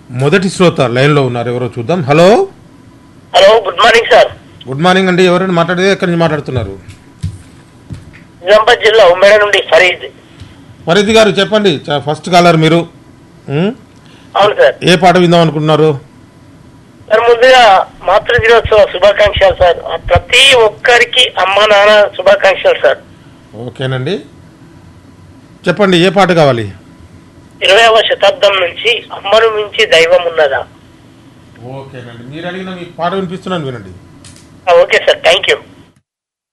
మొదటి శ్రోత లైన్లో ఉన్నారు, ఎవరో చూద్దాం. Hello hello, good morning sir. Good morning అండి. ఎవరైనా మాట్లాడేది, ఎక్కడి నుంచి మాట్లాడుతున్నారు? నిజామాబాద్ జిల్లా ఉమ్మేడ నుండి ఫరీద్. ఫరీద్ గారు చెప్పండి, ఫస్ట్ కాలర్ మీరు. అవును సార్. ఏ పాట విందాం అనుకుంటున్నారు? సార్, ముందుగా మాతృ దినోత్సవ శుభాకాంక్షలు సార్. ప్రతి ఒక్కరికి అమ్మ నాన్న శుభాకాంక్షలు సార్. ఓకేనండి, చెప్పండి ఏ పాట కావాలి? 20వ శతాబ్దం నుంచి అమ్మను మించి దైవం ఉన్నదా. ఓకేనండి, మీరు అడిగిన మీ పాట వినిపిస్తున్నాను, వినండి. Okay sir, thank you.